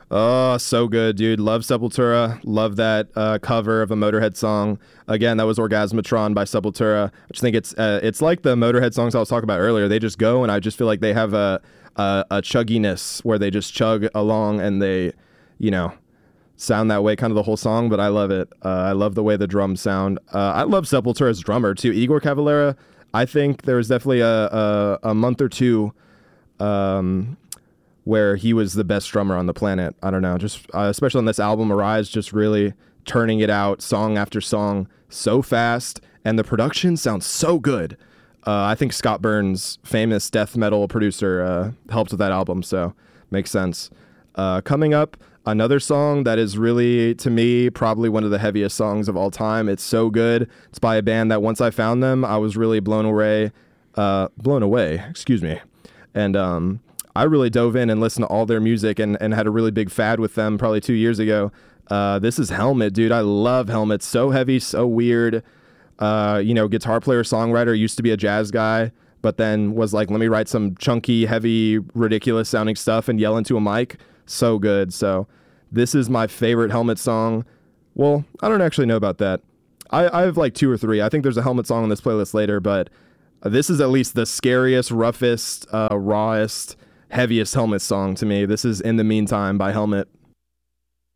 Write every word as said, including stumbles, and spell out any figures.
Oh, so good, dude. Love Sepultura. Love that uh, cover of a Motorhead song. Again, that was Orgasmatron by Sepultura. I just think it's uh, it's like the Motorhead songs I was talking about earlier. They just go, and I just feel like they have a a, a chugginess where they just chug along and they, you know, sound that way kind of the whole song. But I love it. Uh, I love the way the drums sound. Uh, I love Sepultura's drummer too, Igor Cavalera. I think there was definitely a a, a month or two. Um, where he was the best drummer on the planet. I don't know, just uh, especially on this album, Arise, just really turning it out song after song so fast, and the production sounds so good. Uh, I think Scott Burns, famous death metal producer, uh, helped with that album, so makes sense. Uh, coming up, another song that is really, to me, probably one of the heaviest songs of all time. It's so good. It's by a band that once I found them, I was really blown away, uh, blown away, excuse me. And, um, I really dove in and listened to all their music and, and had a really big fad with them probably two years ago. Uh, this is Helmet, dude. I love Helmet. So heavy, so weird. Uh, you know, guitar player, songwriter, used to be a jazz guy, but then was like, let me write some chunky, heavy, ridiculous sounding stuff and yell into a mic. So good. So this is my favorite Helmet song. Well, I don't actually know about that. I, I have like two or three. I think there's a Helmet song on this playlist later, but this is at least the scariest, roughest, uh, rawest, heaviest Helmet song to me. This is In the Meantime by Helmet.